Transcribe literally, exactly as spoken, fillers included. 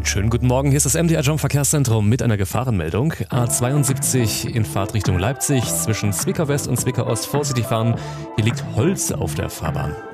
Schönen guten Morgen, hier ist das M D R Jump Verkehrszentrum mit einer Gefahrenmeldung. A zweiundsiebzig in Fahrtrichtung Leipzig zwischen Zwickau West und Zwickau Ost vorsichtig fahren. Hier liegt Holz auf der Fahrbahn.